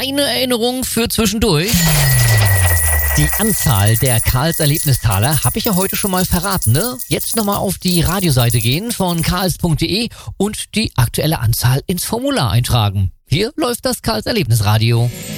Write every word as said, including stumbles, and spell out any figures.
kleine Erinnerung für zwischendurch. Die Anzahl der Karls Erlebnistaler habe ich ja heute schon mal verraten, ne? Jetzt nochmal auf die Radioseite gehen von karls punkt de und die aktuelle Anzahl ins Formular eintragen. Hier läuft das Karls Erlebnisradio.